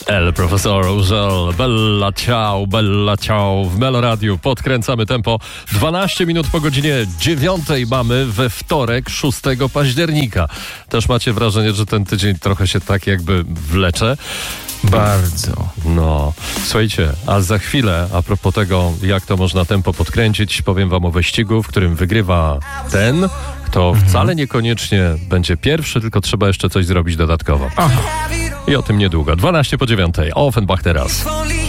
El Profesor Żel, Bella Ciao w Meloradiu. Podkręcamy tempo. 12 minut po godzinie 9 mamy we wtorek 6 października. Też macie wrażenie, że ten tydzień trochę się tak jakby wlecze? Bardzo. No, słuchajcie, a za chwilę, a propos tego, jak to można tempo podkręcić, powiem wam o wyścigu, w którym wygrywa ten, kto wcale niekoniecznie będzie pierwszy, tylko trzeba jeszcze coś zrobić dodatkowo. Aha. I o tym niedługo. 12 po 9. Offenbach teraz.